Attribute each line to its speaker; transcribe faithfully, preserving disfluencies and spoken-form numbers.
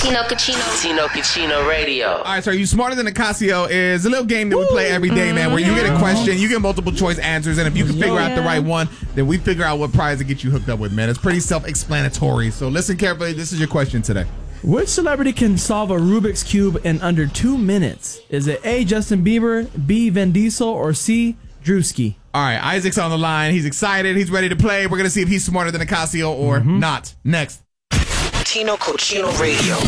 Speaker 1: Tino Cucino.
Speaker 2: Tino Cucino Radio.
Speaker 3: All right, so Are You Smarter Than a Casio is a little game that we play every day, man, where you get a question, you get multiple choice answers, and if you can figure out the right one, then we figure out what prize to get you hooked up with, man. It's pretty self-explanatory. So listen carefully. This is your question today.
Speaker 4: Which celebrity can solve a Rubik's Cube in under two minutes? Is it A, Justin Bieber, B, Vin Diesel, or C, Drewski?
Speaker 3: All right, Isaac's on the line. He's excited. He's ready to play. We're going to see if he's smarter than a Casio or mm-hmm. not. Next.
Speaker 2: Tino Cucino Radio.